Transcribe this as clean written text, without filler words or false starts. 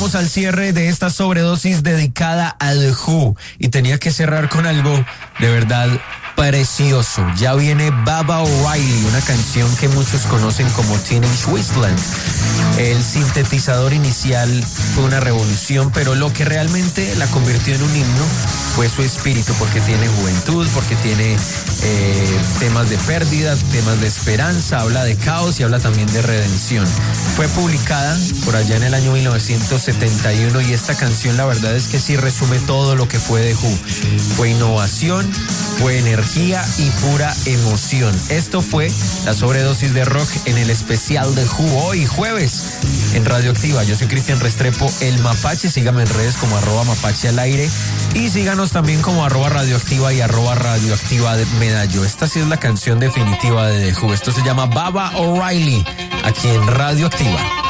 llegamos al cierre de esta sobredosis dedicada a The Who y tenía que cerrar con algo de verdad precioso. Ya viene Baba O'Riley, una canción que muchos conocen como Teenage Wasteland. El sintetizador inicial fue una revolución, pero lo que realmente la convirtió en un himno fue su espíritu, porque tiene juventud, porque tiene temas de pérdida, temas de esperanza, habla de caos y habla también de redención. Fue publicada por allá en el año 1971 y esta canción la verdad es que sí resume todo lo que fue The Who. Fue innovación, fue energía y pura emoción. Esto fue la sobredosis de rock en el especial de Who hoy jueves en Radioactiva. Yo soy Cristian Restrepo, el Mapache. Sígame en redes como @Mapache al aire y síganos también como @Radioactiva y @Radioactiva de Medallo. Esta sí es la canción definitiva de The Who. Esto se llama Baba O'Riley aquí en Radioactiva.